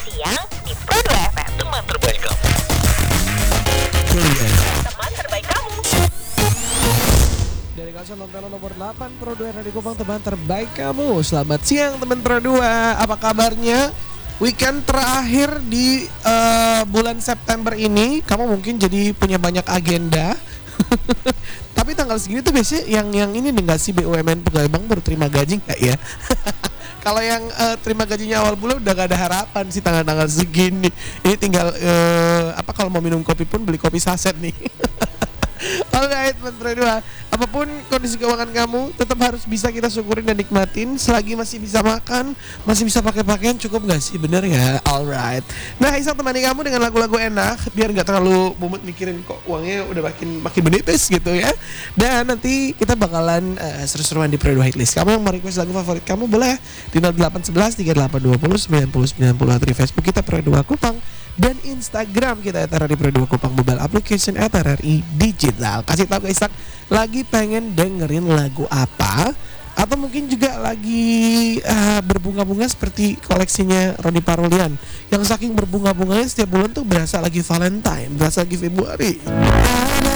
siang di Pro 2 FM. Teman terbaik kamu. Teman terbaik kamu. Dari kawasan Montelo nomor 8 Pro 2 Radio Kupang, teman terbaik kamu. Selamat siang teman Pro 2. Apa kabarnya? Weekend terakhir di bulan September ini, kamu mungkin jadi punya banyak agenda. Tapi tanggal segini tuh biasanya yang ini nih, nggak sih BUMN pegawai bank baru terima gaji nggak ya? Kalau yang terima gajinya awal bulan udah gak ada harapan sih tanggal-tanggal segini. Ini tinggal kalau mau minum kopi pun beli kopi saset nih. Alright, Menteri 2. Apapun kondisi keuangan kamu, tetap harus bisa kita syukurin dan nikmatin. Selagi masih bisa makan, masih bisa pakai pakaian, cukup gak sih? Bener ya? Alright. Nah, Isang temani kamu dengan lagu-lagu enak, biar gak terlalu mumet mikirin kok uangnya udah makin menipis gitu ya. Dan nanti kita bakalan seru-seruan di Pro 2 Hitlist. Kamu yang mau request lagu favorit kamu boleh di 0811 3820 9090 atau di Facebook kita Pro 2 Kupang. Dan Instagram kita @RRI Pro 2 Kupang, mobile application @RRI Digital. Kasih tahu ke Isak lagi pengen dengerin lagu apa, atau mungkin juga lagi berbunga-bunga seperti koleksinya Roni Parulian yang saking berbunga-bunganya setiap bulan tuh berasa lagi Valentine, berasa lagi Februari.